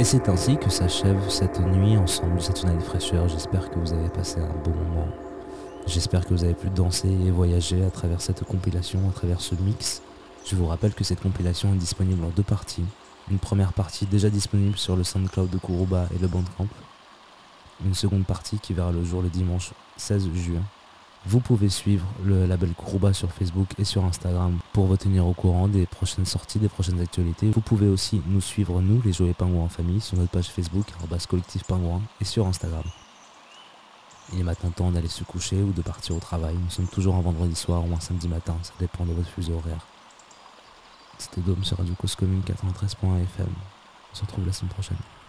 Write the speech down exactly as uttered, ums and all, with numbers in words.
Et c'est ainsi que s'achève cette nuit ensemble, cette nuit de fraîcheur. J'espère que vous avez passé un bon moment. J'espère que vous avez pu danser et voyager à travers cette compilation, à travers ce mix. Je vous rappelle que cette compilation est disponible en deux parties. Une première partie déjà disponible sur le SoundCloud de Kuruba et le Bandcamp. Une seconde partie qui verra le jour le dimanche seize juin. Vous pouvez suivre le label Kuruba sur Facebook et sur Instagram pour vous tenir au courant des prochaines sorties, des prochaines actualités. Vous pouvez aussi nous suivre, nous, les Joyeux Pingouins en famille, sur notre page Facebook, arobase collectif pingouin, et sur Instagram. Il est maintenant temps d'aller se coucher ou de partir au travail. Nous sommes toujours un vendredi soir ou un samedi matin, ça dépend de votre fuseau horaire. C'était Dôme sur Radio Cause Commune quatre-vingt-treize point un F M. On se retrouve la semaine prochaine.